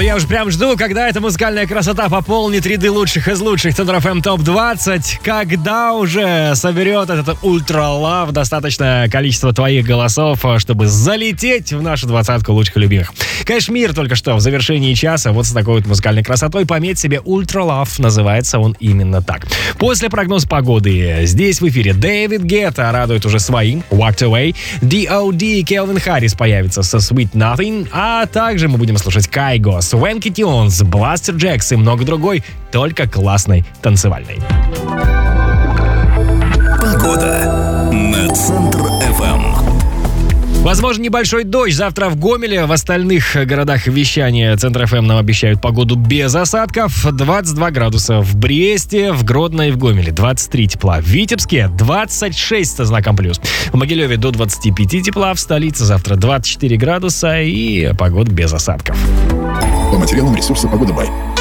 я уже прям жду, когда эта музыкальная красота пополнит ряды лучших из лучших Центр ФМ ТОП-20. Когда уже соберет этот ультралав достаточное количество твоих голосов, чтобы залететь в нашу двадцатку лучших и любимых. Кашмир только что в завершении часа вот с такой вот музыкальной красотой. Пометь себе ультралав, называется он именно так. После прогноза погоды здесь в эфире Дэвид Гетта радует уже своим Walked Away. D.O.D. Келвин Харрис появится со Sweet Nothing, а также мы будем слушать Кайго, Свенки Тюнс, Бластер Джекс и много другой, только классной танцевальной. Погода на Центр ФМ. Возможно, небольшой дождь завтра в Гомеле. В остальных городах вещания Центр ФМ нам обещают погоду без осадков. 22 градуса в Бресте, в Гродно и в Гомеле. 23 тепла. В Витебске 26 со знаком плюс. В Могилеве до 25 тепла. В столице завтра 24 градуса и погода без осадков. По материалам ресурса «Погода Бай».